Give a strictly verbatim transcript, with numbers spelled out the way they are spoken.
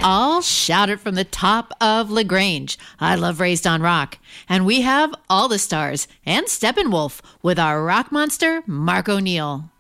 I'll shout it from the top of LaGrange. I love Raised on Rock. And we have all the stars and Steppenwolf with our rock monster, Mark O'Neill.